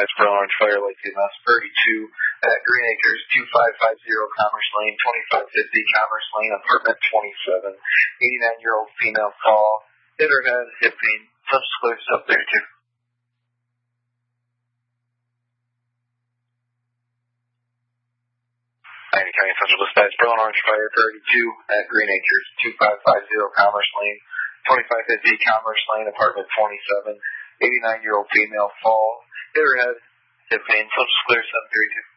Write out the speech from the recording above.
dispatch for Orange Fire Lake MS 32 at Green Acres, 2550 Commerce Lane, 2550 Commerce Lane, apartment 27. 89-year-old female call, hit her head, hip pain, some squares up there too. Miami County Central Dispatch, Berlin Orange Fire 32 at Green Acres, 2550 Commerce Lane, 2550 Commerce Lane, apartment 27. 89-year-old female fall, hit her head, hip pain, some clear 732.